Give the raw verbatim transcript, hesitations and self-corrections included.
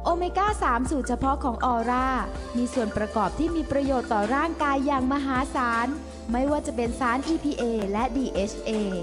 โอเมก้า สาม สูตรเฉพาะของออร่ามีส่วนประกอบที่มีประโยชน์ต่อร่างกายอย่างมหาศาลไม่ว่าจะเป็นสาร อี พี เอ และ ดี เอช เอ